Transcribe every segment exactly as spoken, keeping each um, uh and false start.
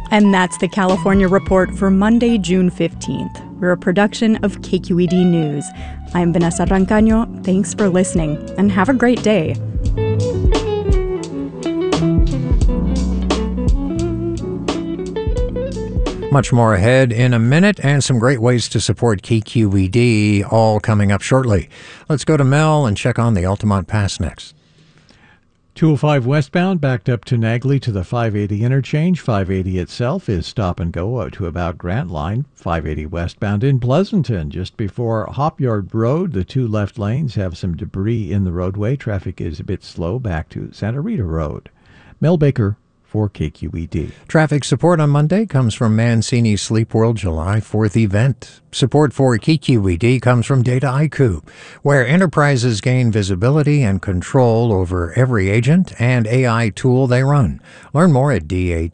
And that's the California Report for Monday, June fifteenth. We're a production of K Q E D News. I'm Vanessa Rancaño. Thanks for listening, and have a great day. Much more ahead in a minute, and some great ways to support K Q E D, all coming up shortly. Let's go to Mel and check on the Altamont Pass next. two oh five westbound backed up to Nagley to the five eighty interchange. five eighty itself is stop and go to about Grant Line. five eighty westbound in Pleasanton just before Hopyard Road. The two left lanes have some debris in the roadway. Traffic is a bit slow back to Santa Rita Road. Mel Baker for K Q E D. Traffic support on Monday comes from Mancini Sleep World July fourth event. Support for K Q E D comes from Data I Q, where enterprises gain visibility and control over every agent and A I tool they run. Learn more at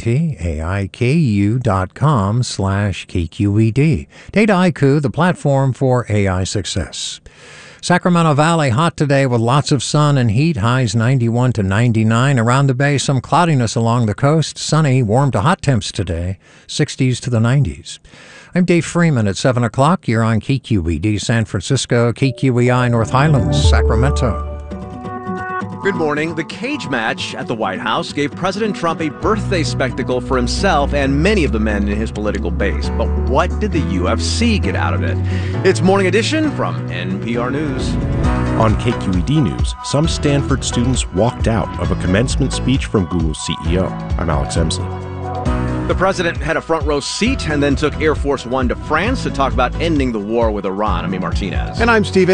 dataiku.com slash KQED. Data I Q, the platform for A I success. Sacramento Valley hot today with lots of sun and heat, highs ninety-one to ninety-nine. Around the bay, some cloudiness along the coast. Sunny, warm to hot temps today, sixties to the nineties. I'm Dave Freeman at seven o'clock. You're on K Q E D San Francisco, K Q E I North Highlands, Sacramento. Good morning. The cage match at the White House gave President Trump a birthday spectacle for himself and many of the men in his political base. But what did the U F C get out of it? It's Morning Edition from N P R News. On K Q E D News, some Stanford students walked out of a commencement speech from Google's C E O. I'm Alex Emsley. The president had a front row seat and then took Air Force One to France to talk about ending the war with Iran. I'm Martinez. And I'm Steve